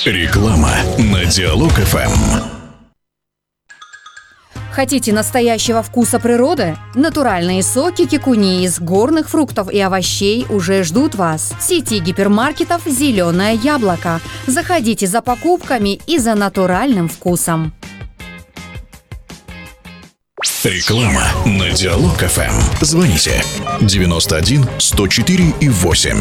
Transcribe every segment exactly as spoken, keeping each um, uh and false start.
Реклама на Диалог эф эм. Хотите настоящего вкуса природы? Натуральные соки кикуни из горных фруктов и овощей уже ждут вас. В сети гипермаркетов «Зеленое яблоко». Заходите за покупками и за натуральным вкусом. Реклама на Диалог эф эм. Звоните девяносто один сто четыре и восемь.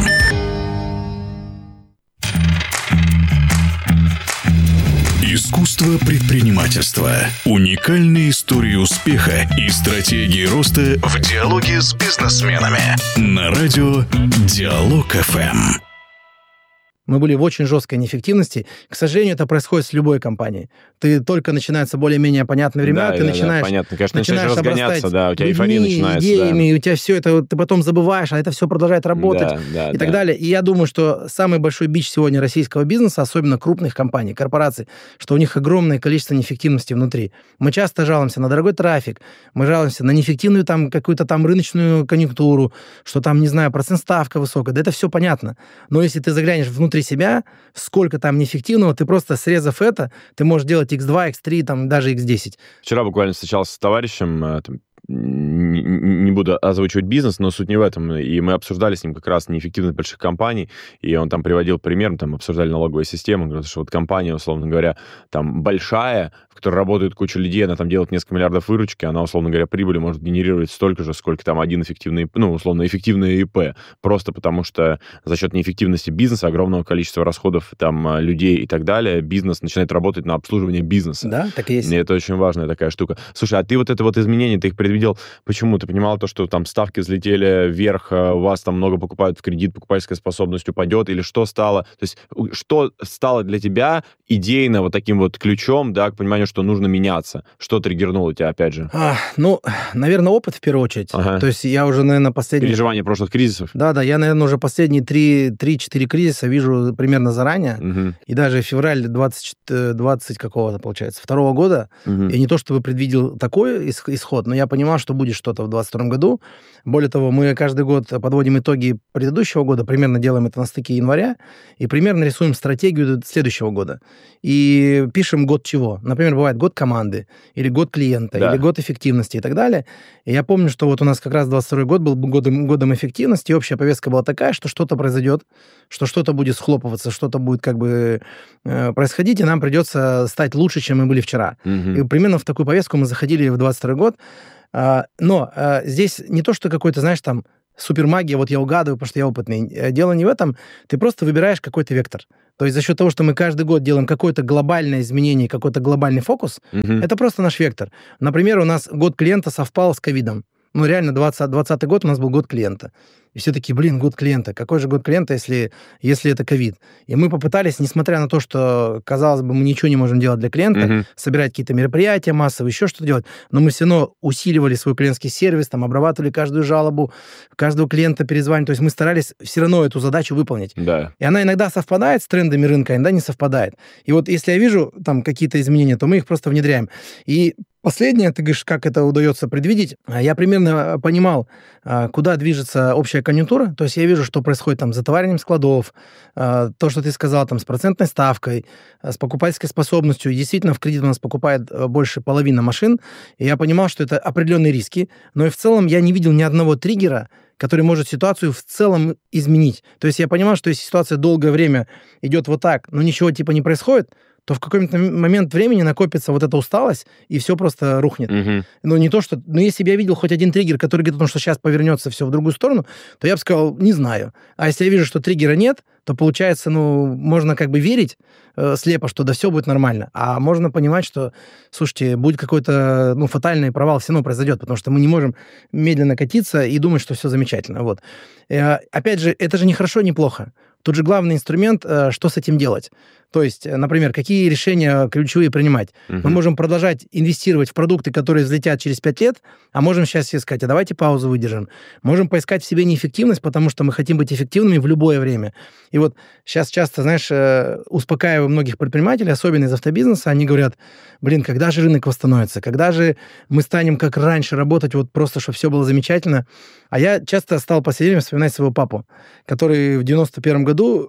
Искусство предпринимательства. Уникальные истории успеха и стратегии роста в диалоге с бизнесменами. На радио Диалог эф эм. Мы были в очень жесткой неэффективности. К сожалению, это происходит с любой компанией. Ты только начинаются более-менее понятные времена, да, ты да, начинаешь, да, понятно. Конечно, начинаешь начинаешь разгоняться, да, у тебя людьми, эйфория начинается. идеями, Да. у тебя все это, ты потом забываешь, а это все продолжает работать Да, да, и да. так далее. И я думаю, что самый большой бич сегодня российского бизнеса, особенно крупных компаний, корпораций, что у них огромное количество неэффективности внутри. Мы часто жалуемся на дорогой трафик, мы жалуемся на неэффективную там какую-то там рыночную конъюнктуру, что там, не знаю, процент ставка высокая. Да это все понятно. Но если ты заглянешь внутри себя, сколько там неэффективного, ты просто срезав это, ты можешь делать икс два, икс три, там, даже икс десять. Вчера буквально встречался с товарищем, э, там, не, не буду озвучивать бизнес, но суть не в этом. И мы обсуждали с ним как раз неэффективность больших компаний, и он там приводил пример, мы там обсуждали налоговую систему, он говорит, что вот компания, условно говоря, там большая, в которой работает куча людей, она там делает несколько миллиардов выручки, она, условно говоря, прибыли может генерировать столько же, сколько там один эффективный, ну, условно, эффективное ИП, просто потому что за счет неэффективности бизнеса, огромного количества расходов там людей и так далее, бизнес начинает работать на обслуживание бизнеса. Да, так и есть. И это очень важная такая штука. Слушай, а ты вот это вот изменение, ты их предвидел, почему? Ты понимал то, что там ставки взлетели вверх, у вас там много покупают в кредит, покупательская способность упадет, или что стало? То есть что стало для тебя идейно вот таким вот ключом, да, к пониманию, что нужно меняться? Что триггернуло тебя, опять же? А, ну, наверное, опыт в первую очередь. Ага. То есть я уже, наверное, последние... Переживание прошлых кризисов? Да-да, я, наверное, уже последние три-четыре кризиса вижу примерно заранее. Угу. И даже февраль двадцать, двадцать какого-то, получается, второго года, Угу. я не то чтобы предвидел такой исход, но я понимал, что будет что-то в двадцать втором году. Более того, мы каждый год подводим итоги предыдущего года, примерно делаем это на стыке января, и примерно рисуем стратегию следующего года. И пишем год чего. Например, бывает год команды, или год клиента, Да. или год эффективности и так далее. И я помню, что вот у нас как раз двадцать второй год был годом, годом эффективности, и общая повестка была такая, что что-то произойдет, что что-то будет схлопываться, что-то будет как бы э, происходить, и нам придется стать лучше, чем мы были вчера. Угу. И примерно в такую повестку мы заходили в двадцать второй год. А, но а, здесь не то, что какой-то, знаешь, там, супермагия, вот я угадываю, потому что я опытный. Дело не в этом. Ты просто выбираешь какой-то вектор. То есть за счет того, что мы каждый год делаем какое-то глобальное изменение, какой-то глобальный фокус, Угу. это просто наш вектор. Например, у нас год клиента совпал с ковидом. Ну, реально, двадцатый год у нас был год клиента. И все такие, блин, год клиента. Какой же год клиента, если, если это ковид? И мы попытались, несмотря на то, что, казалось бы, мы ничего не можем делать для клиента, Мгм. собирать какие-то мероприятия массовые, еще что-то делать, но мы все равно усиливали свой клиентский сервис, там, обрабатывали каждую жалобу, каждого клиента перезванивали. То есть мы старались все равно эту задачу выполнить. Да. И она иногда совпадает с трендами рынка, иногда не совпадает. И вот если я вижу там какие-то изменения, то мы их просто внедряем. И последнее, ты говоришь, как это удается предвидеть. Я примерно понимал, куда движется общая конъюнктура. То есть я вижу, что происходит там с затоварением складов, то, что ты сказал, там, с процентной ставкой, с покупательской способностью. И действительно, в кредит у нас покупает больше половины машин. И я понимал, что это определенные риски. Но и в целом я не видел ни одного триггера, который может ситуацию в целом изменить. То есть я понимал, что если ситуация долгое время идет вот так, но ничего типа не происходит, то в какой-то момент времени накопится вот эта усталость, и все просто рухнет. Угу. Ну, не то, что... Ну, если бы я видел хоть один триггер, который говорит о том, что сейчас повернется все в другую сторону, то я бы сказал, не знаю. А если я вижу, что триггера нет, то, получается, ну, можно как бы верить э, слепо, что да, все будет нормально. А можно понимать, что, слушайте, будет какой-то, ну, фатальный провал, все равно произойдет, потому что мы не можем медленно катиться и думать, что все замечательно. Вот. Э, опять же, это же не хорошо, не плохо. Тут же главный инструмент, э, что с этим делать. То есть, например, какие решения ключевые принимать. Угу. Мы можем продолжать инвестировать в продукты, которые взлетят через пять лет, а можем сейчас искать, а давайте паузу выдержим. Можем поискать в себе неэффективность, потому что мы хотим быть эффективными в любое время. И вот сейчас часто, знаешь, успокаиваю многих предпринимателей, особенно из автобизнеса, они говорят, блин, когда же рынок восстановится, когда же мы станем как раньше работать, вот просто, чтобы все было замечательно. А я часто стал в последнее время вспоминать своего папу, который в девяносто первом году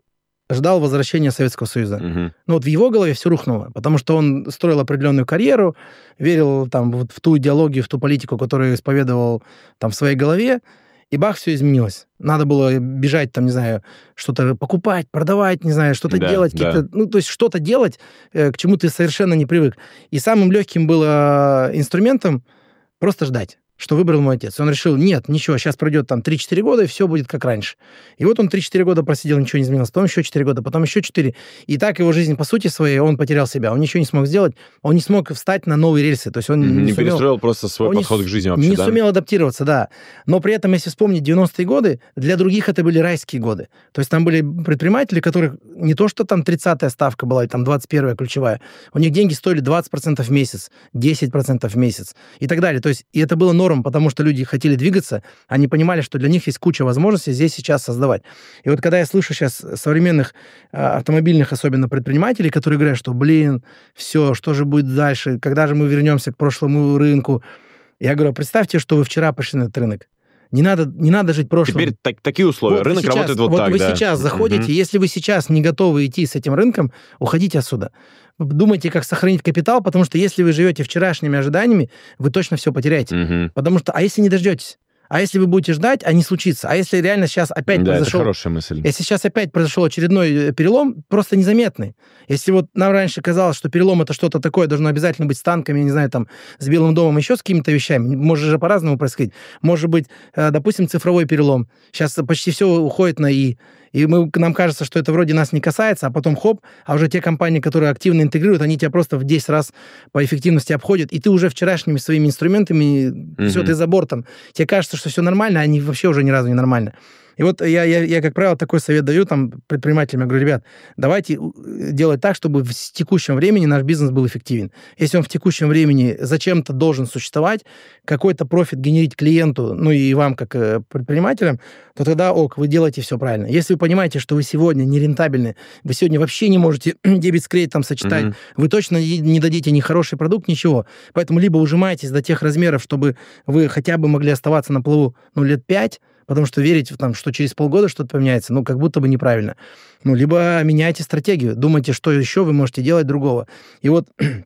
ждал возвращения Советского Союза. Угу. Ну вот в его голове все рухнуло, потому что он строил определенную карьеру, верил там вот в ту идеологию, в ту политику, которую исповедовал там в своей голове, и бах, все изменилось. Надо было бежать, там, не знаю, что-то покупать, продавать, не знаю, что-то Да, делать, да. какие-то, ну, то есть что-то делать, э, к чему ты совершенно не привык. И самым легким было инструментом просто ждать, что выбрал мой отец. Он решил, нет, ничего, сейчас пройдет там три-четыре года, и все будет как раньше. И вот он три-четыре года просидел, ничего не изменилось, потом еще четыре года, потом еще четыре. И так его жизнь, по сути своей, он потерял себя. Он ничего не смог сделать, он не смог встать на новые рельсы. То есть он Не, не, сумел, перестроил просто свой он подход не, к жизни вообще, не да? сумел адаптироваться, да. Но при этом, если вспомнить девяностые годы, для других это были райские годы. То есть там были предприниматели, которых не то, что там тридцатая ставка была, или там двадцать первая ключевая, у них деньги стоили двадцать процентов в месяц, десять процентов в месяц и так далее. То есть и это было норм, потому что люди хотели двигаться, они понимали, что для них есть куча возможностей здесь сейчас создавать. И вот когда я слышу сейчас современных а, автомобильных, особенно предпринимателей, которые говорят, что, блин, все, что же будет дальше, когда же мы вернемся к прошлому рынку, я говорю, представьте, что вы вчера пришли на этот рынок. Не надо, не надо жить прошлым. Теперь так, такие условия. Вот Рынок сейчас, работает вот, вот так, вы да. сейчас заходите, Мгм. если вы сейчас не готовы идти с этим рынком, уходите отсюда. Думайте, как сохранить капитал, потому что если вы живете вчерашними ожиданиями, вы точно все потеряете. Мгм. Потому что, а если не дождетесь? А если вы будете ждать, а не случится? А если реально сейчас опять Да, это произошел... хорошая мысль. Если сейчас опять произошел очередной перелом, просто незаметный. Если вот нам раньше казалось, что перелом это что-то такое, должно обязательно быть с танками, я не знаю, там, с Белым домом, еще с какими-то вещами, может же по-разному происходить. Может быть, допустим, цифровой перелом. Сейчас почти все уходит на «и». И мы, нам кажется, что это вроде нас не касается, а потом хоп, а уже те компании, которые активно интегрируют, они тебя просто в десять раз по эффективности обходят, и ты уже вчерашними своими инструментами, Мгм. все, ты за бортом. Тебе кажется, что все нормально, а они вообще уже ни разу не нормально. И вот я, я, я, как правило, такой совет даю там предпринимателям. Я говорю, ребят, давайте делать так, чтобы в текущем времени наш бизнес был эффективен. Если он в текущем времени зачем-то должен существовать, какой-то профит генерить клиенту, ну и вам, как э, предпринимателям, то тогда ок, вы делаете все правильно. Если вы понимаете, что вы сегодня нерентабельны, вы сегодня вообще не можете дебет с кредитом сочетать, Мгм. вы точно не дадите ни хороший продукт, ничего. Поэтому либо ужимаетесь до тех размеров, чтобы вы хотя бы могли оставаться на плаву, ну, лет пять, потому что верить в том, что через полгода что-то поменяется, ну, как будто бы неправильно. Ну, либо меняйте стратегию, думайте, что еще вы можете делать другого. И вот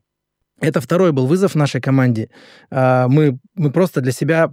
это второй был вызов нашей команде. А, Мы, мы просто для себя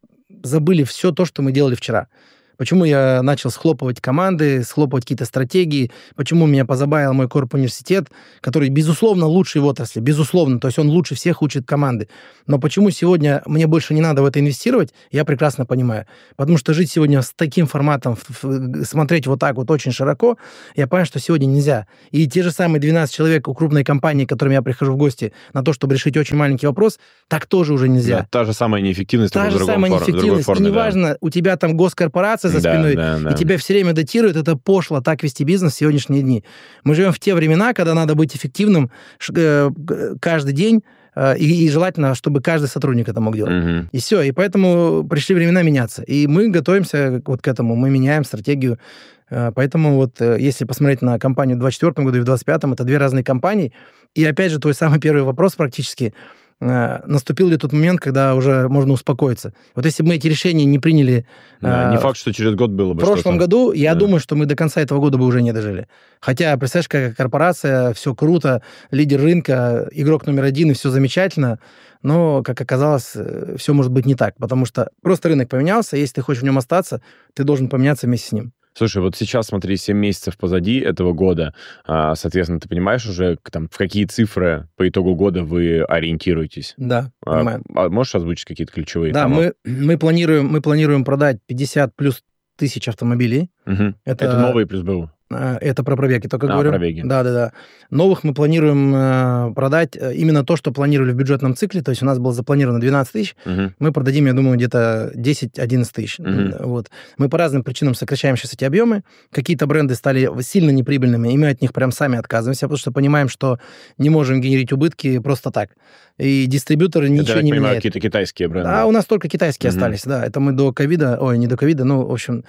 забыли все то, что мы делали вчера. Почему я начал схлопывать команды, схлопывать какие-то стратегии, почему меня позабавил мой корп-университет, который, безусловно, лучший в отрасли, безусловно, то есть он лучше всех учит команды. Но почему сегодня мне больше не надо в это инвестировать, я прекрасно понимаю. Потому что жить сегодня с таким форматом, смотреть вот так вот очень широко, я понимаю, что сегодня нельзя. И те же самые двенадцать человек у крупной компании, к которым я прихожу в гости, на то, чтобы решить очень маленький вопрос, так тоже уже нельзя. Да, та же самая неэффективность, Та только же в другом самая фор- в другой неэффективность. форме, И да. неважно, у тебя там госкорпорация за Да, спиной, да, да. и тебя все время датируют, это пошло так вести бизнес в сегодняшние дни. Мы живем в те времена, когда надо быть эффективным ш- э, г- каждый день, э, и, и желательно, чтобы каждый сотрудник это мог делать. Мгм. И все, и поэтому пришли времена меняться. И мы готовимся вот к этому, мы меняем стратегию. Э, Поэтому вот э, если посмотреть на компанию в двадцать четвёртом году и в двадцать пятом, это две разные компании. И опять же, твой самый первый вопрос практически, э, наступил ли тот момент, когда уже можно успокоиться. Вот если бы мы эти решения не приняли Да, э, не факт, что через год было в бы прошлом что-то. году, я Да. думаю, что мы до конца этого года бы уже не дожили. Хотя, представляешь, какая корпорация, все круто, лидер рынка, игрок номер один, и все замечательно, но, как оказалось, все может быть не так, потому что просто рынок поменялся, и если ты хочешь в нем остаться, ты должен поменяться вместе с ним. Слушай, вот сейчас, смотри, семь месяцев позади этого года, а, соответственно, ты понимаешь уже, к- там, в какие цифры по итогу года вы ориентируетесь? Да, А, понимаю. а можешь озвучить какие-то ключевые? Да, там, мы, мы, планируем, мы планируем продать пятьдесят плюс тысяч автомобилей. Мгм. Это- Это новые плюс БУ. А, Это про пробеги только А, говорю. пробеги. Да-да-да. Новых мы планируем э, продать э, именно то, что планировали в бюджетном цикле. То есть у нас было запланировано двенадцать тысяч. Мгм. Мы продадим, я думаю, где-то десять-одиннадцать тысяч. Мгм. Вот. Мы по разным причинам сокращаем сейчас эти объемы. Какие-то бренды стали сильно неприбыльными, и мы от них прям сами отказываемся, потому что понимаем, что не можем генерить убытки просто так. И дистрибьюторы Это, ничего я так не понимаю, меняют. какие-то китайские бренды. А у нас только китайские Мгм. остались, да. Это мы до ковида, ой, не до ковида, ну, в общем,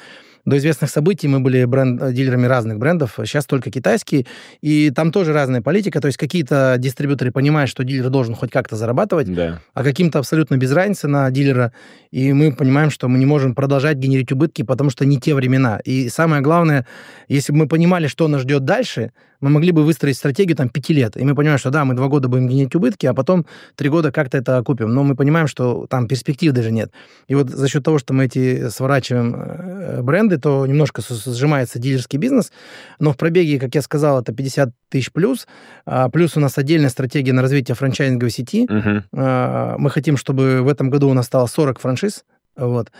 до известных событий мы были бренд, дилерами разных брендов, сейчас только китайские, и там тоже разная политика, то есть какие-то дистрибьюторы понимают, что дилер должен хоть как-то зарабатывать, Да. а каким-то абсолютно без разницы на дилера, и мы понимаем, что мы не можем продолжать генерить убытки, потому что не те времена. И самое главное, если бы мы понимали, что нас ждет дальше, мы могли бы выстроить стратегию там пяти лет, и мы понимаем, что да, мы два года будем генерить убытки, а потом три года как-то это окупим, но мы понимаем, что там перспектив даже нет. И вот за счет того, что мы эти сворачиваем бренды, то немножко сжимается дилерский бизнес, но в пробеге, как я сказал, это пятьдесят тысяч плюс, плюс у нас отдельная стратегия на развитие франчайзинговой сети. Угу. Мы хотим, чтобы в этом году у нас стало сорок франшиз. Вот.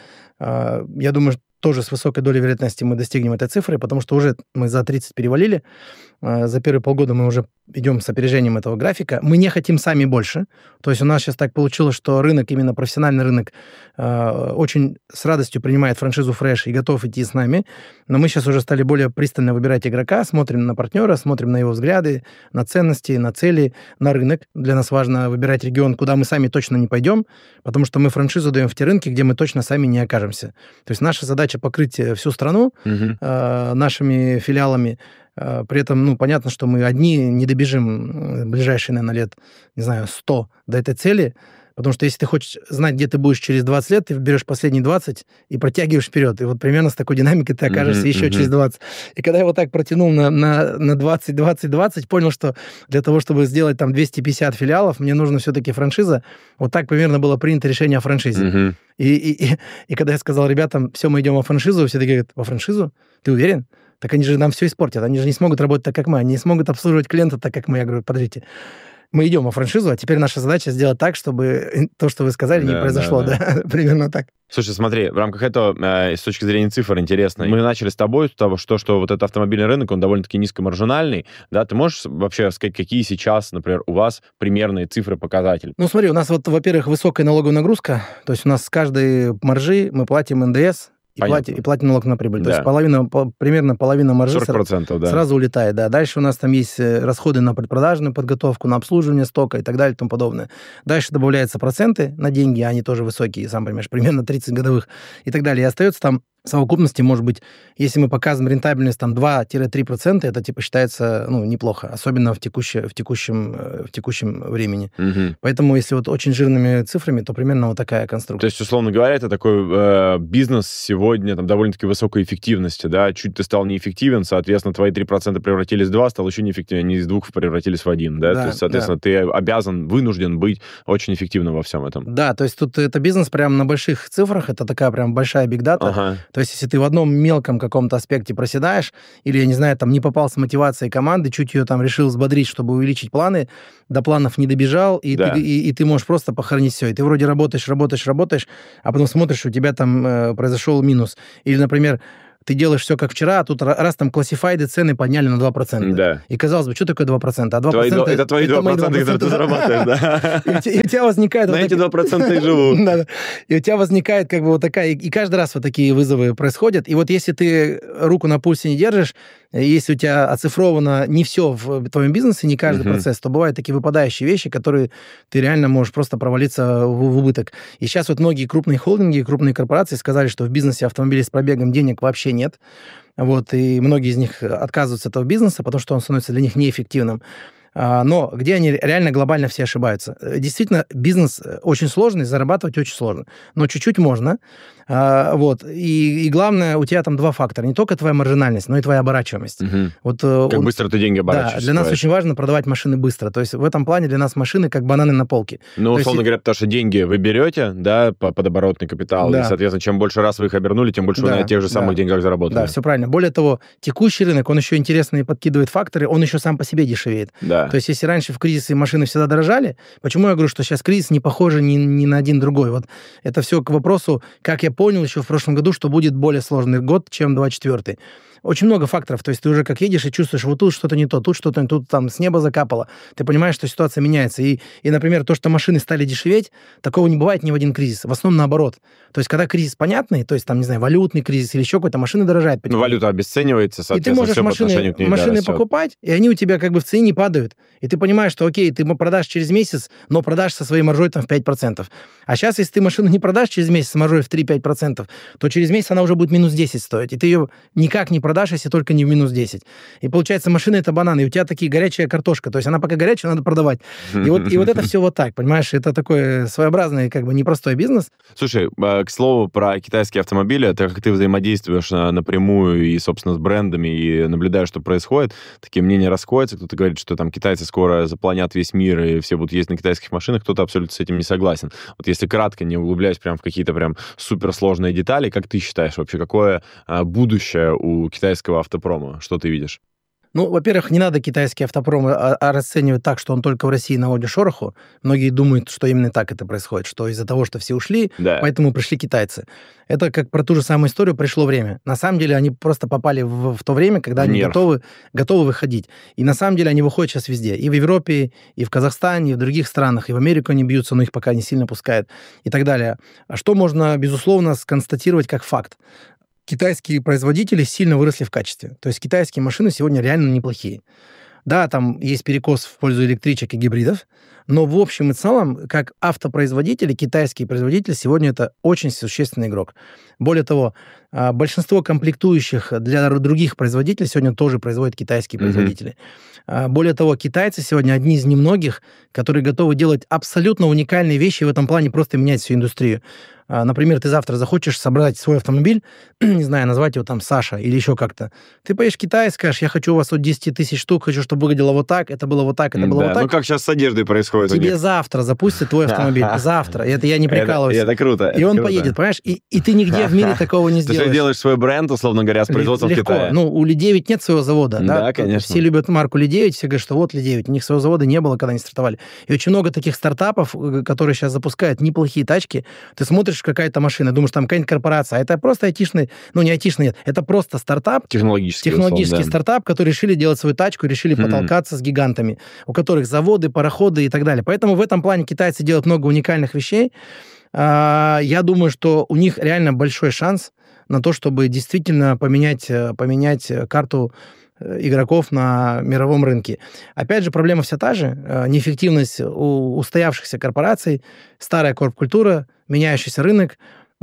Я думаю, тоже с высокой долей вероятности мы достигнем этой цифры, потому что уже мы за тридцать перевалили. За первые полгода мы уже идем с опережением этого графика. Мы не хотим сами больше. То есть у нас сейчас так получилось, что рынок, именно профессиональный рынок, очень с радостью принимает франшизу Fresh и готов идти с нами. Но мы сейчас уже стали более пристально выбирать игрока, смотрим на партнера, смотрим на его взгляды, на ценности, на цели, на рынок. Для нас важно выбирать регион, куда мы сами точно не пойдем, потому что мы франшизу даем в те рынки, где мы точно сами не окажемся. То есть наша задача покрыть всю страну Угу. э, нашими филиалами. Э, при этом, ну, понятно, что мы одни не добежим ближайшие, наверное, лет, не знаю, сто до этой цели, потому что если ты хочешь знать, где ты будешь через двадцать лет, ты берешь последние двадцать и протягиваешь вперед. И вот примерно с такой динамикой ты окажешься Мгм, еще мгм. через двадцать. И когда я вот так протянул на, на, на двадцать, двадцать, двадцать, понял, что для того, чтобы сделать там двести пятьдесят филиалов, мне нужно все-таки франшиза. Вот так примерно было принято решение о франшизе. Угу. И, и, и, и когда я сказал ребятам, все, мы идем во франшизу, все такие говорят, во франшизу? Ты уверен? Так они же нам все испортят, они же не смогут работать так, как мы, они не смогут обслуживать клиента так, как мы. Я говорю, подождите, мы идем во франшизу, а теперь наша задача сделать так, чтобы то, что вы сказали, не Да, произошло. да, Да, примерно так. Слушай, смотри, в рамках этого, э, с точки зрения цифр, интересно. Мы начали с тобой с того, что, что вот этот автомобильный рынок, он довольно-таки низкомаржинальный. Да, ты можешь вообще сказать, какие сейчас, например, у вас примерные цифры, показатели? Ну, смотри, у нас вот, во-первых, высокая налоговая нагрузка, то есть у нас с каждой маржи мы платим эн дэ эс, и платим, и платим налог на прибыль. Да. То есть половина, по, примерно половина маржи сорок процентов, да. сразу улетает. Да. Дальше у нас там есть расходы на предпродажную подготовку, на обслуживание стока и так далее и тому подобное. Дальше добавляются проценты на деньги, они тоже высокие, сам понимаешь, примерно тридцать годовых и так далее. И остается там в совокупности, может быть, если мы показываем рентабельность там два-три процента, это типа считается, ну, неплохо, особенно в, текуще, в, текущем, в текущем времени. Угу. Поэтому если вот очень жирными цифрами, то примерно вот такая конструкция. То есть, условно говоря, это такой э, бизнес сегодня там довольно-таки высокой эффективности, да, чуть ты стал неэффективен, соответственно, твои три процента превратились в два, стал еще неэффективен, они из двух превратились в один, да, Да, то есть, соответственно, да. ты обязан, вынужден быть очень эффективным во всем этом. Да, то есть тут это бизнес прям на больших цифрах, это такая прям большая бигдата. Ага. То есть если ты в одном мелком каком-то аспекте проседаешь, или, я не знаю, там не попал с мотивацией команды, чуть ее там решил взбодрить, чтобы увеличить планы, до планов не добежал, и, Да. ты, и, и ты можешь просто похоронить все. И ты вроде работаешь, работаешь, работаешь, а потом смотришь, у тебя там э, произошел минус. Или, например, ты делаешь все как вчера, а тут раз там классифайды цены подняли на два процента. Да. И казалось бы, что такое два процента? А два Твои процента два- это твои два мои процента, которые ты зарабатываешь, да. И у тебя- и у тебя возникает... На вот эти так- два процента и живу. Да, да. И у тебя возникает как бы вот такая... И каждый раз вот такие вызовы происходят. И вот если ты руку на пульсе не держишь, если у тебя оцифровано не все в твоем бизнесе, не каждый Мгм. процесс, то бывают такие выпадающие вещи, которые ты реально можешь просто провалиться в, в убыток. И сейчас вот многие крупные холдинги, крупные корпорации сказали, что в бизнесе автомобилей с пробегом денег вообще нет. Вот, и многие из них отказываются от этого бизнеса, потому что он становится для них неэффективным. А, Но где они реально глобально все ошибаются? Э, Действительно, бизнес э, очень сложный, зарабатывать очень сложно. Но чуть-чуть можно. А, Вот. И, и главное, у тебя там два фактора. Не только твоя маржинальность, но и твоя оборачиваемость. Мгм. Вот, э, Как он- быстро ты деньги Да, оборачиваешь. для нас правильно. очень важно продавать машины быстро. То есть в этом плане для нас машины как бананы на полке. Ну, То есть условно и- говоря, потому что деньги вы берете, да, по- под оборотный капитал, Да. и, соответственно, чем больше раз вы их обернули, тем больше вы Да, на тех же да. самых деньгах заработали. Да, все правильно. Более того, текущий рынок, он еще интересные подкидывает факторы, он еще сам по себе дешевеет. Да. То есть, если раньше в кризисе машины всегда дорожали, почему я говорю, что сейчас кризис не похож ни, ни на один другой? Вот это все к вопросу, как я понял еще в прошлом году, что будет более сложный год, чем двадцать четвёртый. очень много факторов. То есть ты уже как едешь и чувствуешь, вот тут что-то не то, тут что-то, тут там с неба закапало. Ты понимаешь, что ситуация меняется. И, и, например, то, что машины стали дешеветь, такого не бывает ни в один кризис. В основном наоборот. То есть когда кризис понятный, то есть там, не знаю, валютный кризис или еще какой-то, машины дорожают. Ну, валюта обесценивается, соответственно, и ты можешь все машины, по отношению к ней машины растет. покупать, и они у тебя как бы в цене не падают. И ты понимаешь, что окей, ты продашь через месяц, но продашь со своей маржой там в пять процентов. А сейчас, если ты машину не продашь через месяц с маржой в три-пять процентов, то через месяц она уже будет минус десять стоить. И ты ее никак не продашь, если только не в минус десять. И получается, машина — это банан, и у тебя такие горячая картошка. То есть она пока горячая, надо продавать. И вот, и вот это все вот так, понимаешь? Это такой своеобразный, как бы непростой бизнес. Слушай, к слову про китайские автомобили, так как ты взаимодействуешь напрямую и, собственно, с брендами, и наблюдаешь, что происходит, такие мнения расходятся. Кто-то говорит, что там китайцы скоро заполонят весь мир, и все будут ездить на китайских машинах. Кто-то абсолютно с этим не согласен. Вот если кратко, не углубляясь прям в какие-то прям суперсложные детали, как ты считаешь вообще, какое а, будущее у китайского автопрома? Что ты видишь? Ну, во-первых, не надо китайский автопром а, а расценивать так, что он только в России наводит шороху. Многие думают, что именно так это происходит, что из-за того, что все ушли, да. Поэтому пришли китайцы. Это как про ту же самую историю «пришло время». На самом деле они просто попали в, в то время, когда они готовы, готовы выходить. И на самом деле они выходят сейчас везде. И в Европе, и в Казахстане, и в других странах, и в Америку они бьются, но их пока не сильно пускают, и так далее. А что можно, безусловно, сконстатировать как факт? Китайские производители сильно выросли в качестве. То есть китайские машины сегодня реально неплохие. Да, там есть перекос в пользу электричек и гибридов, но в общем и целом, как автопроизводители, китайские производители сегодня это очень существенный игрок. Более того, большинство комплектующих для других производителей сегодня тоже производят китайские mm-hmm. производители. Более того, китайцы сегодня одни из немногих, которые готовы делать абсолютно уникальные вещи, в этом плане просто менять всю индустрию. Например, ты завтра захочешь собрать свой автомобиль, не знаю, назвать его там Саша или еще как-то. Ты поедешь в Китай и скажешь, я хочу у вас от десять тысяч штук, хочу, чтобы выглядело вот так, это было вот так, это было да, вот так. Ну, как сейчас с одеждой происходит. Тебе завтра запустят твой автомобиль. Завтра. Это я не прикалываюсь. Это, это круто. И это он круто. поедет, понимаешь? И, и ты нигде в мире такого не сделаешь. Ты делаешь свой бренд, условно говоря, с производством в Китае. Ну, у Ли девять нет своего завода. Да, да, конечно. Все любят марку Ли девять, все говорят, что вот Ли девять. У них своего завода не было, когда они стартовали. И очень много таких стартапов, которые сейчас запускают неплохие тачки. Ты смотришь, какая-то машина, думаешь, там какая-нибудь корпорация, а это просто айтишный, ну, не айтишный, нет, это просто стартап. Технологический. Технологический условно, да. стартап, который решили делать свою тачку, решили mm-hmm. потолкаться с гигантами, у которых заводы, пароходы и так далее. Поэтому в этом плане китайцы делают много уникальных вещей. Я думаю, что у них реально большой шанс на то, чтобы действительно поменять, поменять карту игроков на мировом рынке. Опять же, проблема вся та же. Неэффективность у устоявшихся корпораций, старая корп-культура, меняющийся рынок.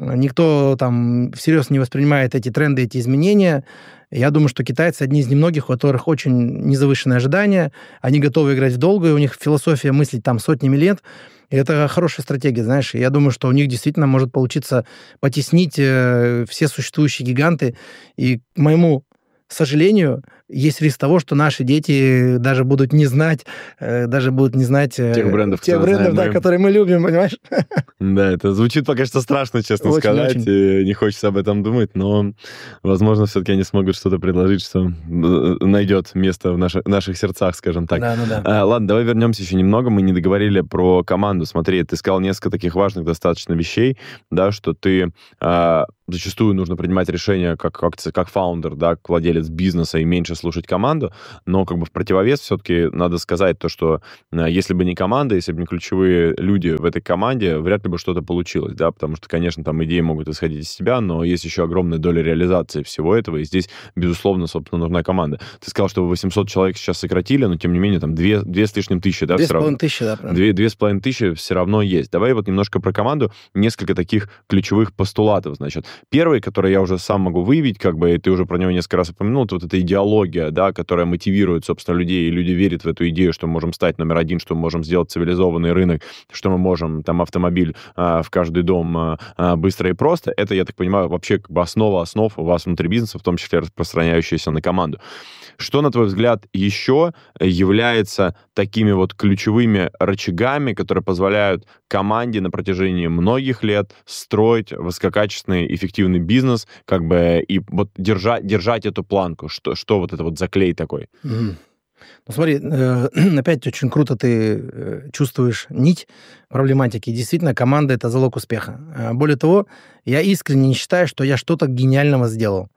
Никто там всерьез не воспринимает эти тренды, эти изменения. Я думаю, что китайцы одни из немногих, у которых очень незавышенные ожидания. Они готовы играть в долгую, у них философия мыслить там сотнями лет. И это хорошая стратегия, знаешь. И я думаю, что у них действительно может получиться потеснить э, все существующие гиганты. И к моему сожалению, есть риск того, что наши дети даже будут не знать, э, даже будут не знать э, тех брендов, тех брендов да, мы... которые мы любим, понимаешь? Да, это звучит пока что страшно, честно очень, сказать, очень. И не хочется об этом думать, но, возможно, все-таки они смогут что-то предложить, что найдет место в наших, наших сердцах, скажем так. Да, ну да. А, ладно, давай вернемся еще немного, мы не договорили про команду. Смотри, ты сказал несколько таких важных достаточно вещей, да, что ты... А, зачастую нужно принимать решения как, как, как фаундер, да, как владелец бизнеса и меньше слушать команду, но как бы в противовес все-таки надо сказать то, что если бы не команда, если бы не ключевые люди в этой команде, вряд ли бы что-то получилось, да, потому что, конечно, там идеи могут исходить из тебя, но есть еще огромная доля реализации всего этого, и здесь, безусловно, собственно, нужна команда. Ты сказал, что восемьсот человек сейчас сократили, но, тем не менее, там две, две с лишним тысячи, да, две все равно. Тысячи, да, две, две с половиной тысячи все равно есть. Давай вот немножко про команду, несколько таких ключевых постулатов, значит. Первый, который я уже сам могу выявить, как бы, и ты уже про него несколько раз упомянул, это вот эта идеология, да, которая мотивирует, собственно, людей, и люди верят в эту идею, что мы можем стать номер один, что мы можем сделать цивилизованный рынок, что мы можем, там, автомобиль а, в каждый дом а, а, быстро и просто. Это, я так понимаю, вообще как бы основа основ у вас внутри бизнеса, в том числе распространяющаяся на команду. Что, на твой взгляд, еще является такими вот ключевыми рычагами, которые позволяют команде на протяжении многих лет строить высококачественный, эффективный бизнес, как бы, и вот держать, держать эту планку? Что, что вот это вот заклей такой? Mm. Ну, смотри, э, опять очень круто ты э, чувствуешь нить проблематики. Действительно, команда — это залог успеха. Более того, я искренне не считаю, что я что-то гениального сделал.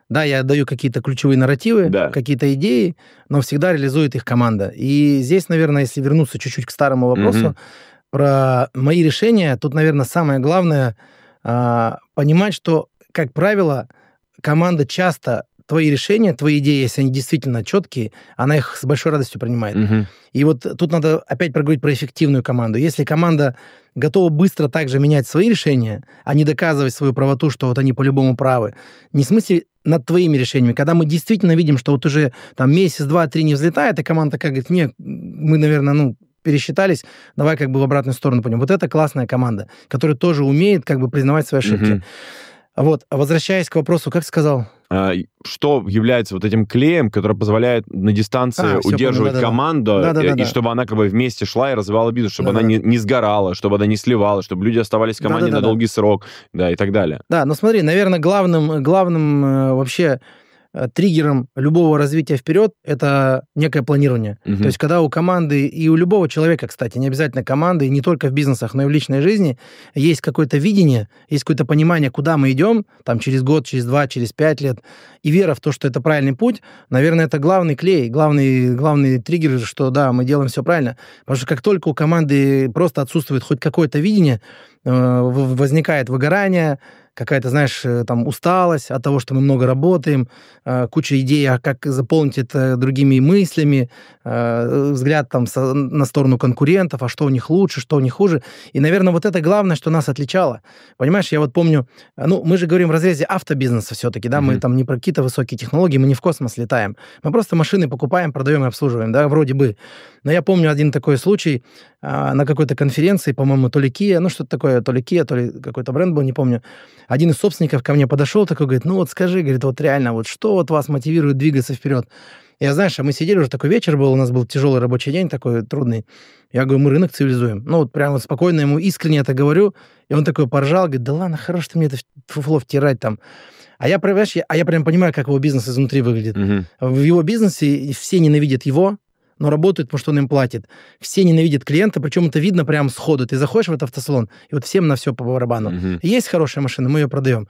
Да, я даю какие-то ключевые нарративы, Да. какие-то идеи, но всегда реализует их команда. И здесь, наверное, если вернуться чуть-чуть к старому вопросу, Мгм. про мои решения, тут, наверное, самое главное а, понимать, что, как правило, команда часто твои решения, твои идеи, если они действительно четкие, она их с большой радостью принимает. Мгм. И вот тут надо опять проговорить про эффективную команду. Если команда готова быстро также менять свои решения, а не доказывать свою правоту, что вот они по-любому правы, не в смысле над твоими решениями, когда мы действительно видим, что вот уже там месяц, два, три не взлетает, и команда такая говорит, не, мы, наверное, ну, пересчитались, давай как бы в обратную сторону пойдем. Вот это классная команда, которая тоже умеет как бы признавать свои ошибки. Мгм. Вот, а возвращаясь к вопросу, как сказал? А, и Что является вот этим клеем, который позволяет на дистанции А, всё удерживать понял, да-да-да. команду, Да-да-да-да. и чтобы она как бы вместе шла и развивала бизнес, чтобы она Да-да-да. не, не сгорала, чтобы она не сливалась, чтобы люди оставались в команде на Да-да-да-да. долгий срок, да, и так далее. Да, но смотри, наверное, главным, главным э, вообще э, триггером любого развития вперед это некое планирование. Мгм. То есть, когда у команды и у любого человека, кстати, не обязательно команды, и не только в бизнесах, но и в личной жизни, есть какое-то видение, есть какое-то понимание, куда мы идем, там, через год, через два, через пять лет, и вера в то, что это правильный путь, наверное, это главный клей, главный, главный триггер, что да, мы делаем все правильно. Потому что как только у команды просто отсутствует хоть какое-то видение, э, в- возникает выгорание, какая-то, знаешь, э, там усталость от того, что мы много работаем, э, куча идей, а как заполнить это другими мыслями, э, взгляд там со- на сторону конкурентов, а что у них лучше, что у них хуже. И, наверное, вот это главное, что нас отличало. Понимаешь, я вот помню, э, ну, мы же говорим в разрезе автобизнеса все-таки, да, мы Мгм. там не про какие-то высокие технологии, мы не в космос летаем. Мы просто машины покупаем, продаем и обслуживаем, да, вроде бы. Но я помню один такой случай а, на какой-то конференции, по-моему, то ли Kia, ну, что-то такое, то ли Kia, то ли какой-то бренд был, не помню. Один из собственников ко мне подошел, такой, говорит, ну, вот скажи, говорит, вот реально, вот что вот вас мотивирует двигаться вперед? Я, знаешь, а мы сидели, уже такой вечер был, у нас был тяжелый рабочий день такой, трудный. Я говорю, мы рынок цивилизуем. Ну, вот прям вот спокойно ему искренне это говорю, и он такой поржал, говорит, да ладно, хорош ты мне это фуфло втирать там. А я, понимаешь, я, а я прям понимаю, как его бизнес изнутри выглядит. Мгм. В его бизнесе все ненавидят его, но работают, потому что он им платит. Все ненавидят клиента, причем это видно прям сходу. Ты заходишь в этот автосалон, и вот всем на все по барабану. Мгм. Есть хорошая машина, мы ее продаем.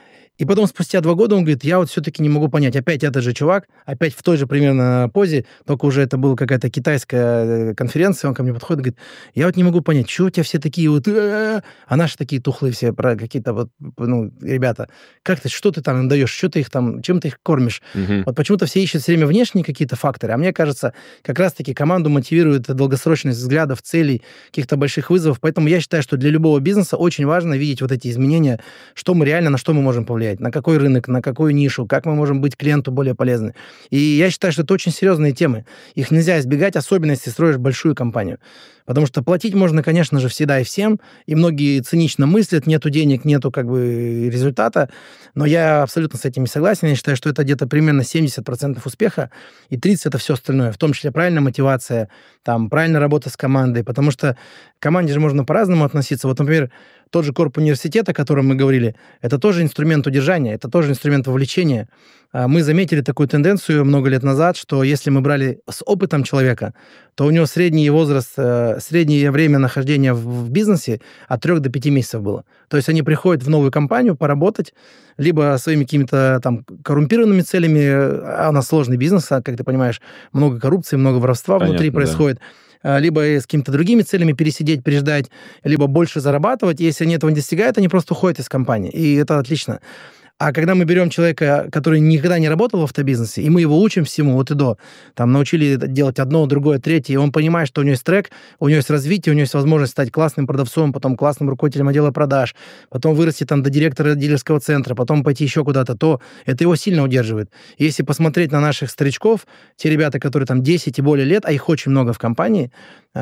И потом спустя два года он говорит, я вот все-таки не могу понять, опять этот же чувак, опять в той же примерно позе, только уже это была какая-то китайская конференция, он ко мне подходит и говорит, я вот не могу понять, что у тебя все такие вот, а наши такие тухлые все, про какие-то вот, ну, ребята, как ты, что ты там им даешь, что ты их там, чем ты их кормишь? Мгм. Вот почему-то все ищут все время внешние какие-то факторы, а мне кажется, как раз-таки команду мотивирует долгосрочность взглядов, целей, каких-то больших вызовов, поэтому я считаю, что для любого бизнеса очень важно видеть вот эти изменения, что мы реально, на что мы можем повлиять, на какой рынок, на какую нишу, как мы можем быть клиенту более полезны. И я считаю, что это очень серьезные темы. Их нельзя избегать, особенно если строишь большую компанию. Потому что платить можно, конечно же, всегда и всем, и многие цинично мыслят, нету денег, нету как бы результата, но я абсолютно с этим не согласен. Я считаю, что это где-то примерно семьдесят процентов успеха, и тридцать процентов это все остальное, в том числе правильная мотивация, там, правильная работа с командой, потому что к команде же можно по-разному относиться. Вот, например, тот же корп университета, о котором мы говорили, это тоже инструмент удержания, это тоже инструмент вовлечения. А Мы заметили такую тенденцию много лет назад, что если мы брали с опытом человека, то у него средний возраст, э, среднее время нахождения в в бизнесе от трех до пяти месяцев было. То есть они приходят в новую компанию поработать, либо своими какими-то там коррумпированными целями, а у нас сложный бизнес, а, как ты понимаешь, много коррупции, много воровства внутри Понятно, да. происходит, а, либо с какими-то другими целями пересидеть, переждать, либо больше зарабатывать. Если они этого не достигают, они просто уходят из компании, и это отлично. А когда мы берем человека, который никогда не работал в автобизнесе, и мы его учим всему от и до, там, научили делать одно, другое, третье, и он понимает, что у него есть трек, у него есть развитие, у него есть возможность стать классным продавцом, потом классным руководителем отдела продаж, потом вырасти там до директора дилерского центра, потом пойти еще куда-то, то это его сильно удерживает. Если посмотреть на наших старичков, те ребята, которые там десять и более лет, а их очень много в компании,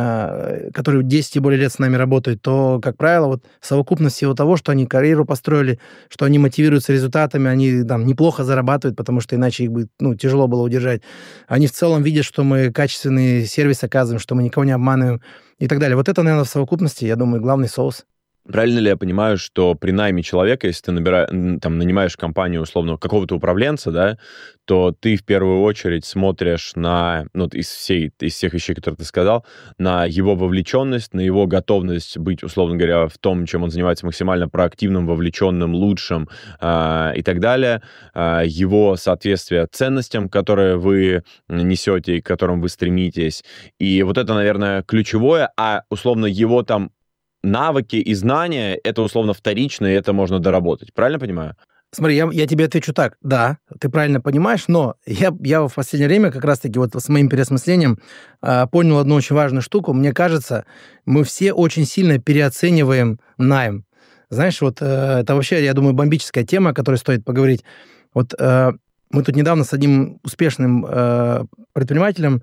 а, которые десять и более лет с нами работают, то, как правило, вот совокупность всего того, что они карьеру построили, что они мотивируются результатами, они там неплохо зарабатывают, потому что иначе их бы, ну, тяжело было удержать. Они в целом видят, что мы качественный сервис оказываем, что мы никого не обманываем и так далее. Вот это, наверное, в совокупности, я думаю, главный соус. Правильно ли я понимаю, что при найме человека, если ты набира... там, нанимаешь компанию, условно, какого-то управленца, да, то ты в первую очередь смотришь на, ну, из, всей, из всех вещей, которые ты сказал, на его вовлеченность, на его готовность быть, условно говоря, в том, чем он занимается, максимально проактивным, вовлеченным, лучшим э, и так далее, э, его соответствие ценностям, которые вы несете и к которым вы стремитесь. И вот это, наверное, ключевое, а, условно, его там навыки и знания — это условно вторично, и это можно доработать. Правильно понимаю? Смотри, я, я тебе отвечу так. Да, ты правильно понимаешь, но я, я в последнее время как раз-таки вот с моим переосмыслением э, понял одну очень важную штуку. Мне кажется, мы все очень сильно переоцениваем найм. Знаешь, вот э, это вообще, я думаю, бомбическая тема, о которой стоит поговорить. Вот э, мы тут недавно с одним успешным э, предпринимателем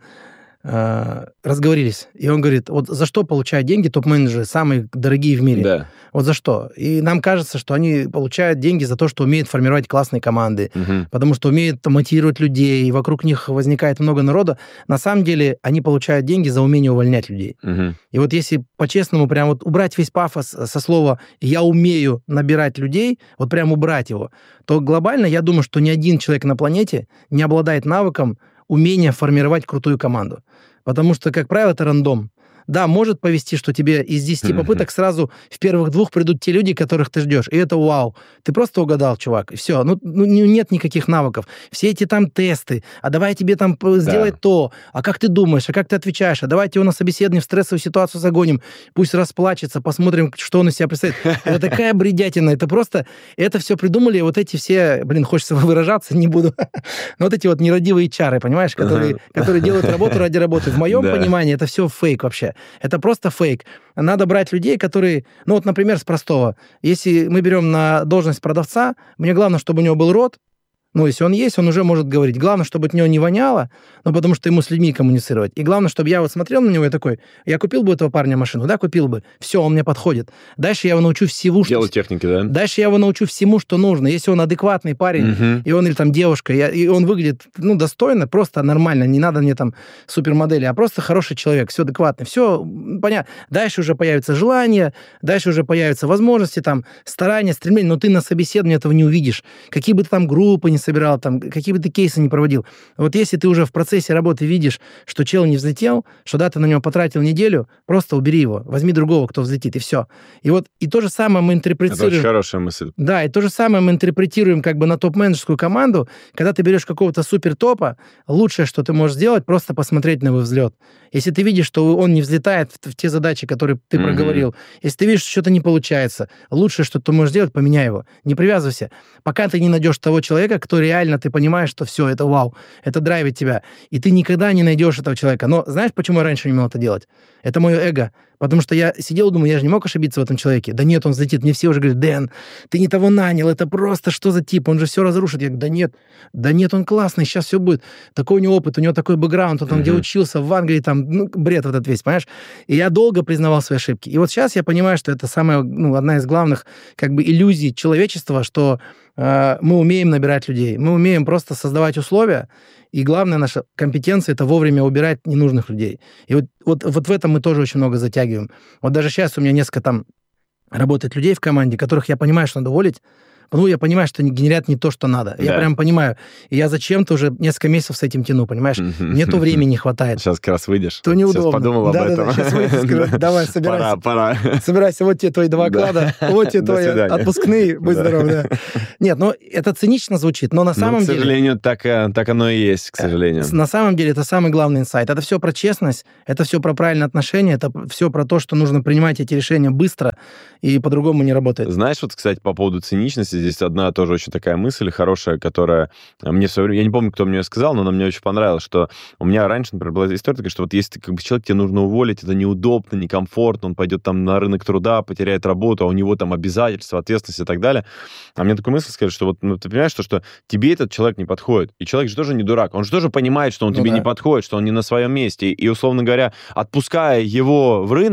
разговорились. И он говорит, вот за что получают деньги топ-менеджеры, самые дорогие в мире? Да. Вот за что? И нам кажется, что они получают деньги за то, что умеют формировать классные команды, угу. потому что умеют мотивировать людей, и вокруг них возникает много народа. На самом деле они получают деньги за умение увольнять людей. Угу. И вот если по-честному прям вот убрать весь пафос со слова «я умею набирать людей», вот прям убрать его, то глобально я думаю, что ни один человек на планете не обладает навыком умение формировать крутую команду. Потому что, как правило, это рандом. Да, может повезти, что тебе из десяти попыток сразу в первых двух придут те люди, которых ты ждешь. И это вау. Ты просто угадал, чувак. И все. Ну, ну, нет никаких навыков. Все эти там тесты. А давай я тебе там сделай да. то. А как ты думаешь? А как ты отвечаешь? А давайте его на собеседование в стрессовую ситуацию загоним. Пусть расплачется. Посмотрим, что он из себя представляет. Это такая бредятина. Это просто... Это все придумали вот эти все... Блин, хочется выражаться, не буду. Но вот эти вот нерадивые чары, понимаешь? Которые, которые делают работу ради работы. В моем понимании это все фейк вообще. Это просто фейк. Надо брать людей, которые... Ну вот, например, с простого. Если мы берем на должность продавца, мне главное, чтобы у него был рот. Ну, если он есть, он уже может говорить. Главное, чтобы от него не воняло, ну, потому что ему с людьми коммуницировать. И главное, чтобы я вот смотрел на него и такой, я купил бы этого парня машину? Да, купил бы. Все, он мне подходит. Дальше я его научу всему, что... Делать техники, да? Дальше я его научу всему, что нужно. Если он адекватный парень, угу. и он или там девушка, я, и он выглядит, ну, достойно, просто нормально, не надо мне там супермодели, а просто хороший человек, все адекватный, все понятно. Дальше уже появится желание, дальше уже появятся возможности, там, старания, стремления, но ты на собеседовании этого не увидишь. Какие бы ты там группы не собирал, там, какие бы ты кейсы не проводил. Вот если ты уже в процессе работы видишь, что чел не взлетел, что да, ты на него потратил неделю, просто убери его, возьми другого, кто взлетит, и все. И вот и то же самое мы интерпретируем... Это очень хорошая мысль. Да, и то же самое мы интерпретируем как бы на топ-менеджерскую команду. Когда ты берешь какого-то супер-топа, лучшее, что ты можешь сделать, просто посмотреть на его взлет. Если ты видишь, что он не взлетает в, в те задачи, которые ты mm-hmm. проговорил, если ты видишь, что что-то не получается, лучшее, что ты можешь сделать, поменяй его. Не привязывайся. Пока ты не найдешь того человека, кто реально ты понимаешь, что все, это вау, это драйвит тебя. И ты никогда не найдешь этого человека. Но знаешь, почему я раньше не умел это делать? Это мое эго. Потому что я сидел и думаю, я же не мог ошибиться в этом человеке. Да нет, он взлетит. Мне все уже говорят, Дэн, ты не того нанял, это просто что за тип, он же все разрушит. Я говорю, да нет, да нет, он классный, сейчас все будет. Такой у него опыт, у него такой бэкграунд, он там, mm-hmm. где учился, в Англии, там, ну, бред вот этот весь, понимаешь? И я долго признавал свои ошибки. И вот сейчас я понимаю, что это самая, ну, одна из главных, как бы, иллюзий человечества, что э, мы умеем набирать людей, мы умеем просто создавать условия, и главная наша компетенция — это вовремя убирать ненужных людей. И вот, вот, вот в этом мы тоже очень много затягиваем. Вот даже сейчас у меня несколько там работает людей в команде, которых я понимаю, что надо уволить, ну, я понимаю, что они генерят не то, что надо. Да. Я прям понимаю. И я зачем-то уже несколько месяцев с этим тяну, понимаешь? Мне то времени не хватает. Сейчас как раз выйдешь. То неудобно. Сейчас подумал да, об да, этом. Да, сейчас выйду, скажу, давай, собирайся. Пора, пора. Собирайся, вот тебе твои два оклада, вот тебе твои отпускные, будь здоров, да. Нет, ну, это цинично звучит, но на самом деле... К сожалению, так оно и есть, к сожалению. На самом деле, это самый главный инсайт. Это все про честность, это все про правильные отношения, это все про то, что нужно принимать эти решения быстро, и по-другому не работает. Знаешь, вот, кстати, по поводу циничности, здесь одна тоже очень такая мысль хорошая, которая мне в свое время... Я не помню, кто мне ее сказал, но она мне очень понравилась, что у меня раньше, например, была история такая, что вот если как бы человек тебе нужно уволить, это неудобно, некомфортно, он пойдет там на рынок труда, потеряет работу, а у него там обязательства, ответственность и так далее. А мне такую мысль сказали, что вот ну, ты понимаешь, что, что тебе этот человек не подходит. И человек же тоже не дурак. Он же тоже понимает, что он ну тебе да. не подходит, что он не на своем месте. И, условно говоря, отпуская его в рынок,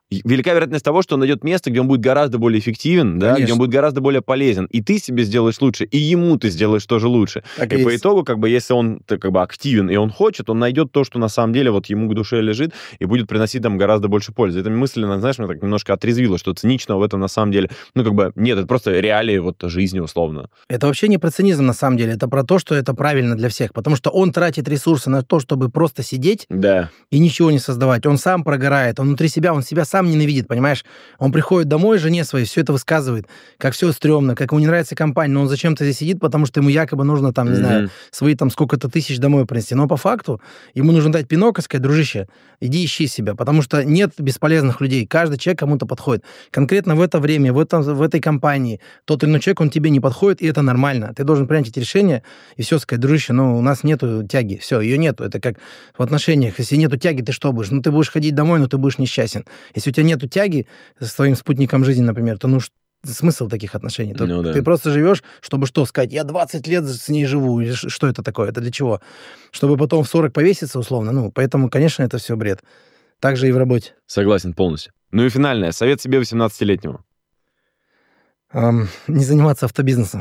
велика вероятность того, что он найдет место, где он будет гораздо более эффективен, да, где он будет гораздо более полезен. И ты себе сделаешь лучше, и ему ты сделаешь тоже лучше. Так и по итогу, как бы, если он как бы активен и он хочет, он найдет то, что на самом деле вот ему к душе лежит, и будет приносить там гораздо больше пользы. Эта мысль, знаешь, меня так немножко отрезвила, что циничного в этом на самом деле, ну, как бы, нет, это просто реалии вот жизни, условно. Это вообще не про цинизм, на самом деле, это про то, что это правильно для всех, потому что он тратит ресурсы на то, чтобы просто сидеть да. и ничего не создавать. Он сам прогорает, он внутри себя, он себя сам ненавидит, понимаешь? Он приходит домой, жене своей все это высказывает, как все стрёмно, как ему не нравится компания, но он зачем-то здесь сидит, потому что ему якобы нужно там, не mm-hmm. знаю, свои там сколько-то тысяч домой принести. Но по факту ему нужно дать пинок и сказать: дружище, иди ищи себя, потому что нет бесполезных людей. Каждый человек кому-то подходит. Конкретно в это время, в, этом, в этой компании тот или иной человек, он тебе не подходит, и это нормально. Ты должен принять эти решения и все сказать: дружище, ну, у нас нету тяги, все, ее нету. Это как в отношениях. Если нету тяги, ты что будешь? Ну, ты будешь ходить домой, но ты будешь несчастен. Если у тебя нету тяги с твоим спутником жизни, например, то ну смысл таких отношений? То ну, да. Ты просто живешь, чтобы что, сказать: я двадцать лет с ней живу, или что это такое? Это для чего? Чтобы потом в сорок повеситься, условно. Ну, поэтому, конечно, это все бред. Так же и в работе. Согласен полностью. Ну и финальное. Совет себе восемнадцатилетнему. Um, не заниматься автобизнесом.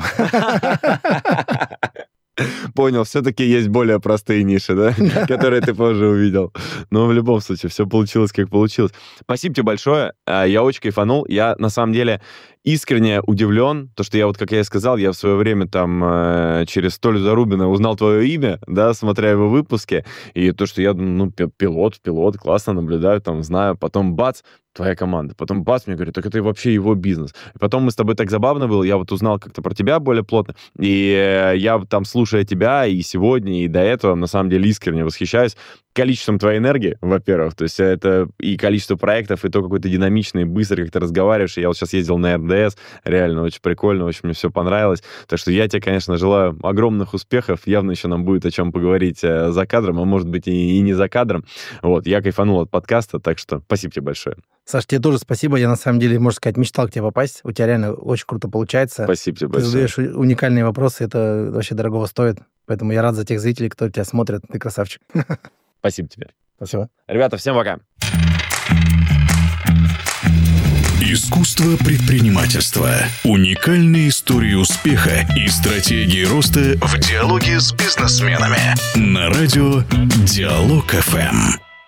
Понял, все-таки есть более простые ниши, да, которые ты позже увидел. Но в любом случае, все получилось, как получилось. Спасибо тебе большое. Я очень кайфанул. Я, на самом деле, искренне удивлен, то, что я, вот как я и сказал, я в свое время там через Толю Зарубина узнал твое имя, да, смотря его выпуски, и то, что я, ну, пилот, пилот, классно наблюдаю, там, знаю, потом бац, твоя команда. Потом бац, мне говорят: так это вообще его бизнес. И потом мы с тобой так забавно было, я вот узнал как-то про тебя более плотно, и я там, слушая тебя и сегодня, и до этого, на самом деле, искренне восхищаюсь количеством твоей энергии, во-первых, то есть это и количество проектов, и то, какой ты динамичный, быстро, как ты разговариваешь. Я вот сейчас ездил на эр дэ эс, реально очень прикольно, очень мне все понравилось. Так что я тебе, конечно, желаю огромных успехов. Явно еще нам будет о чем поговорить за кадром, а может быть и, и не за кадром. Вот, я кайфанул от подкаста, так что спасибо тебе большое. Саш, тебе тоже спасибо. Я, на самом деле, можно сказать, мечтал к тебе попасть. У тебя реально очень круто получается. Спасибо тебе большое. Ты задаешь уникальные вопросы, это вообще дорогого стоит. Поэтому я рад за тех зрителей, кто тебя смотрит. Ты красавчик. Спасибо тебе. Спасибо. Ребята, всем пока. Искусство предпринимательства. Уникальные истории успеха и стратегии роста в диалоге с бизнесменами. На радио Диалог эф эм.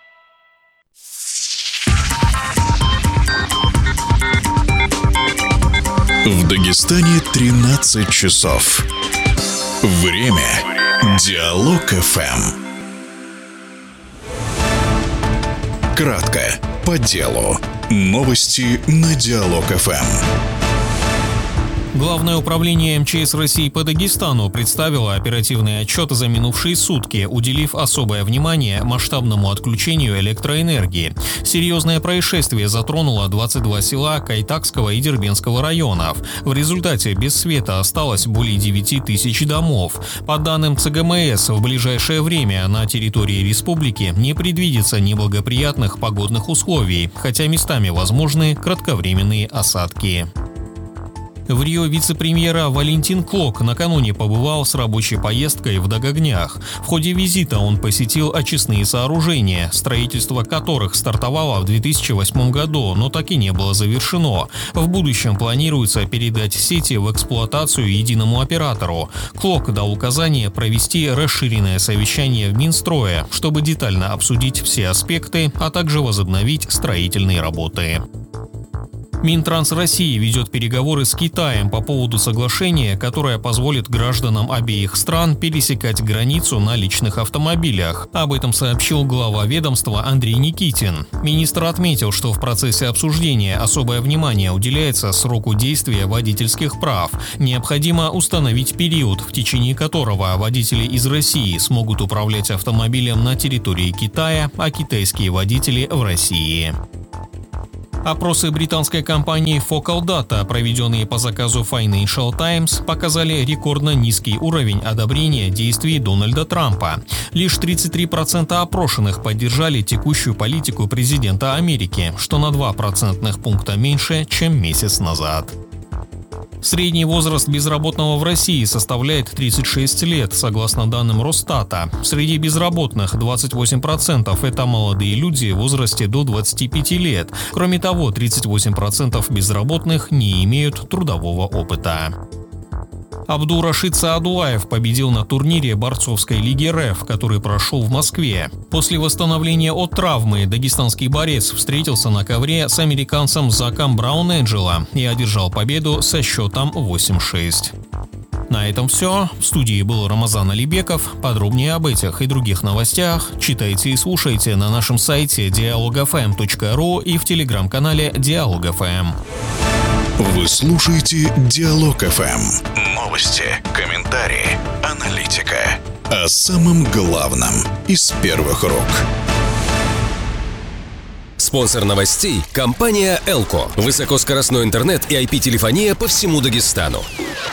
В Дагестане тринадцать часов. Время. Диалог эф эм. Кратко, по делу. Новости на Диалог эф эм. Главное управление эм че эс России по Дагестану представило оперативный отчет за минувшие сутки, уделив особое внимание масштабному отключению электроэнергии. Серьезное происшествие затронуло двадцать два села Кайтакского и Дербенского районов. В результате без света осталось более девяти тысяч домов. По данным цэ гэ эм эс, в ближайшее время на территории республики не предвидится неблагоприятных погодных условий, хотя местами возможны кратковременные осадки. В Рио вице-премьера Валентин Клок накануне побывал с рабочей поездкой в Дагогнях. В ходе визита он посетил очистные сооружения, строительство которых стартовало в две тысячи восьмом году, но так и не было завершено. В будущем планируется передать сети в эксплуатацию единому оператору. Клок дал указание провести расширенное совещание в Минстрое, чтобы детально обсудить все аспекты, а также возобновить строительные работы. Минтранс России ведет переговоры с Китаем по поводу соглашения, которое позволит гражданам обеих стран пересекать границу на личных автомобилях. Об этом сообщил глава ведомства Андрей Никитин. Министр отметил, что в процессе обсуждения особое внимание уделяется сроку действия водительских прав. Необходимо установить период, в течение которого водители из России смогут управлять автомобилем на территории Китая, а китайские водители в России. Опросы британской компании Focal Data, проведенные по заказу Financial Times, показали рекордно низкий уровень одобрения действий Дональда Трампа. Лишь тридцать три процента опрошенных поддержали текущую политику президента Америки, что на два процентных пункта меньше, чем месяц назад. Средний возраст безработного в России составляет тридцать шесть лет, согласно данным Росстата. Среди безработных двадцать восемь процентов – это молодые люди в возрасте до двадцати пяти лет. Кроме того, тридцать восемь процентов безработных не имеют трудового опыта. Абдурашид Саадулаев победил на турнире борцовской лиги РФ, который прошел в Москве. После восстановления от травмы дагестанский борец встретился на ковре с американцем Заком Браун-Энджело и одержал победу со счетом восемь шесть. На этом все. В студии был Рамазан Алибеков. Подробнее об этих и других новостях читайте и слушайте на нашем сайте диалог эф эм точка ру и в телеграм-канале Диалог эф эм. Вы слушаете Диалог эф эм. Новости, комментарии, аналитика. О самом главном из первых рук. Спонсор новостей – компания «Элко». Высокоскоростной интернет и ай пи-телефония по всему Дагестану.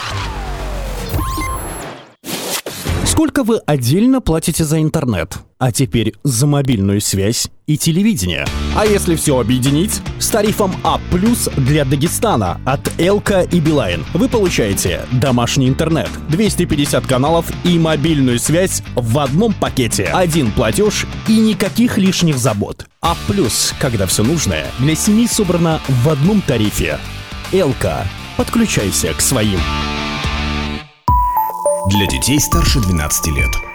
Сколько вы отдельно платите за интернет? А теперь за мобильную связь и телевидение. А если все объединить? С тарифом А плюс для Дагестана от Элка и Билайн вы получаете домашний интернет, двести пятьдесят каналов и мобильную связь в одном пакете. Один платеж и никаких лишних забот. А плюс, когда все нужное для семьи собрано в одном тарифе. Элка. Подключайся к своим. Для детей старше двенадцати лет.